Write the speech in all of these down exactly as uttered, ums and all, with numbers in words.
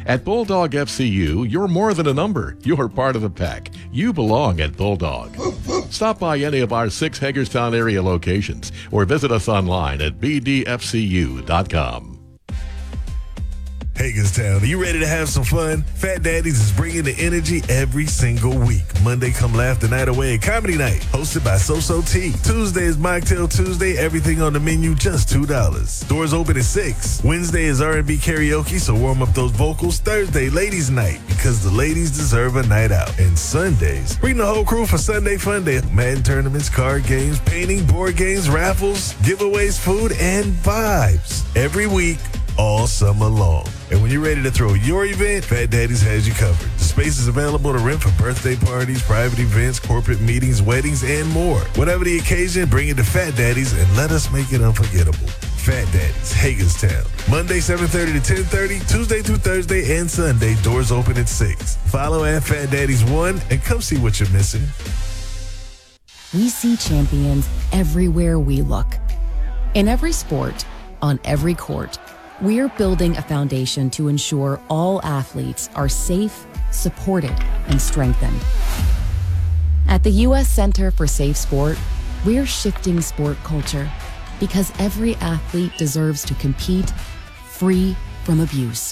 At Bulldog F C U, you're more than a number. You're part of the pack. You belong at Bulldog. Stop by any of our six Hagerstown area locations or visit us online at b d f c u dot com. Hagerstown, are you ready to have some fun? Fat Daddy's is bringing the energy every single week. Monday, come laugh the night away at Comedy Night, hosted by So-So T. Tuesday is Mocktail Tuesday, everything on the menu, just two dollars. Doors open at six. Wednesday is R and B karaoke, so warm up those vocals. Thursday, Ladies Night, because the ladies deserve a night out. And Sundays, bring the whole crew for Sunday Fun Day. Madden tournaments, card games, painting, board games, raffles, giveaways, food, and vibes. Every week, all summer long. And when you're ready to throw your event, Fat Daddy's has you covered. The space is available to rent for birthday parties, private events, corporate meetings, weddings, and more. Whatever the occasion, bring it to Fat Daddy's and let us make it unforgettable. Fat Daddy's, Hagerstown. Monday, seven thirty to ten thirty, Tuesday through Thursday, and Sunday, doors open at six. Follow at Fat Daddy's one and come see what you're missing. We see champions everywhere we look. In every sport, on every court, we're building a foundation to ensure all athletes are safe, supported, and strengthened. At the U S Center for Safe Sport, we're shifting sport culture because every athlete deserves to compete free from abuse.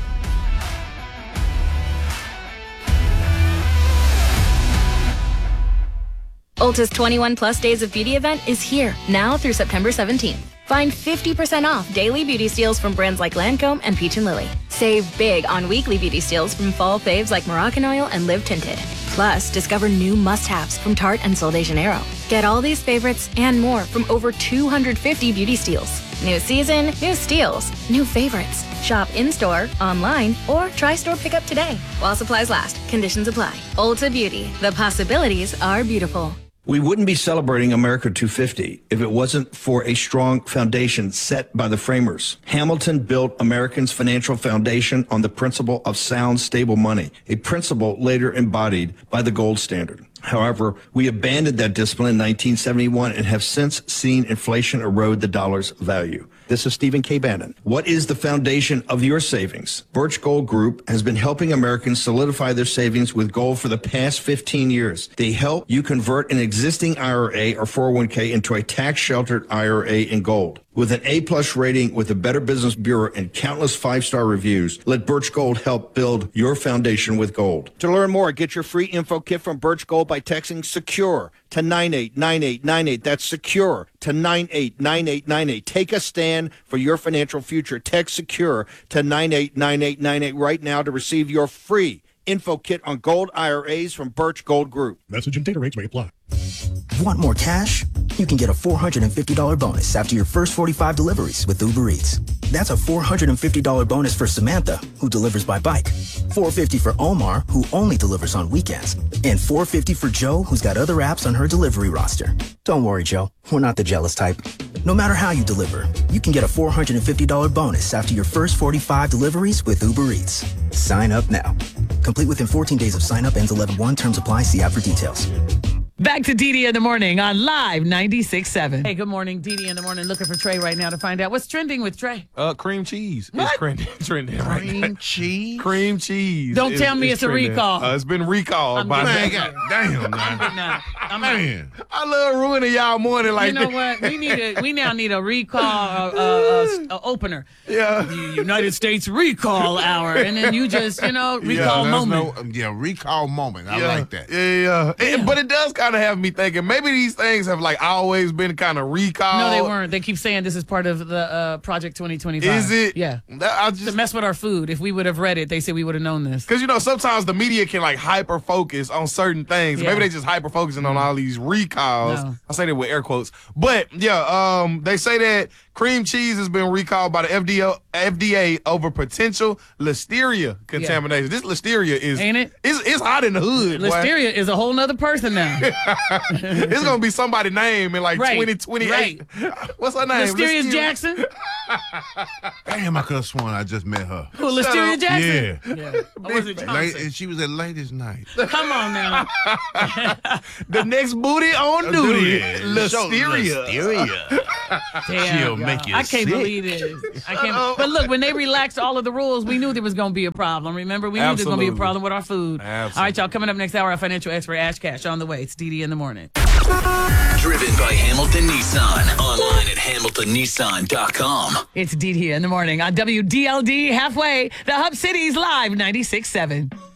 Ulta's twenty-one plus Days of Beauty event is here now through September seventeenth. Find fifty percent off daily beauty steals from brands like Lancome and Peach and Lily. Save big on weekly beauty steals from fall faves like Moroccan Oil and Live Tinted. Plus, discover new must-haves from Tarte and Sol de Janeiro. Get all these favorites and more from over two hundred fifty beauty steals. New season, new steals, new favorites. Shop in-store, online, or try store pickup today. While supplies last, conditions apply. Ulta Beauty, the possibilities are beautiful. We wouldn't be celebrating America two fifty if it wasn't for a strong foundation set by the framers. Hamilton built Americans' financial foundation on the principle of sound, stable money, a principle later embodied by the gold standard. However, we abandoned that discipline in nineteen seventy-one and have since seen inflation erode the dollar's value. This is Stephen K. Bannon. What is the foundation of your savings? Birch Gold Group has been helping Americans solidify their savings with gold for the past fifteen years. They help you convert an existing I R A or four oh one k into a tax-sheltered I R A in gold. With an A-plus rating with the Better Business Bureau and countless five-star reviews, let Birch Gold help build your foundation with gold. To learn more, get your free info kit from Birch Gold by texting SECURE to nine eight nine eight nine eight. That's SECURE to nine eight nine eight nine eight. Take a stand for your financial future. Text SECURE to nine eight nine eight nine eight right now to receive your free info kit on gold I R As from Birch Gold Group. Message and data rates may apply. Want more cash? You can get a four hundred fifty dollars bonus after your first forty-five deliveries with Uber Eats. That's a four hundred fifty dollars bonus for Samantha, who delivers by bike, four hundred fifty dollars for Omar, who only delivers on weekends, and four hundred fifty dollars for Joe, who's got other apps on her delivery roster. Don't worry, Joe. We're not the jealous type. No matter how you deliver, you can get a four hundred fifty dollars bonus after your first forty-five deliveries with Uber Eats. Sign up now. Complete within fourteen days of sign up. Ends eleven one. Terms apply. See app for details. Back to Dee Dee in the morning on Live ninety-six point seven. Hey, good morning. Dee Dee in the morning, looking for Trey right now to find out what's trending with Trey. Uh, cream cheese What? is trending. trending right now. Cream cheese? Cream cheese. Don't is- tell me is it's a trending. recall. Uh, it's been recalled I'm by getting- Man, God damn, man. Nah, I'm Man. I love ruining y'all morning like You know that. what? We need a. We now need a recall uh, uh, uh, uh, opener. Yeah. The United States Recall Hour, and then you just, you know, Yeah, recall There's moment. no- um, yeah, recall moment. I yeah. like that. Yeah, yeah. Yeah. It- but it does kind of have me thinking maybe these things have like always been kind of recalled. No, they weren't. They keep saying this is part of the uh, Project twenty twenty-five. Is it? Yeah. That, I To just mess with our food. If we would have read it, they said we would have known this. because you know sometimes the media can like hyper focus on certain things. Yeah. Maybe they just hyper focusing on all these recalls. No. I say that with air quotes, but yeah, um, they say that cream cheese has been recalled by the F D A, F D A over potential listeria contamination. This listeria is Ain't it? It's, it's hot in the hood. boy. Listeria is a whole nother person now. It's gonna be somebody's name in like Right, twenty twenty-eight. What's her name? Listeria Jackson? Damn, I could have sworn I just met her. Who, Listeria up. Jackson? Yeah. Yeah. Or was it Late, Johnson? and she was at ladies' night. Come on now. The next booty on duty. Show Listeria. Listeria. Damn, She'll make you I can't sick. believe this. I can't. But look, when they relaxed all of the rules, we knew there was going to be a problem. Remember, we knew there was going to be a Absolutely. problem with our food. Absolutely. All right, y'all. Coming up next hour, our financial expert Ash Cash on the way. It's D D in the morning. Driven by Hamilton Nissan. Online at hamilton nissan dot com. It's D D in the morning on W D L D halfway. The Hub City's live ninety-six point seven.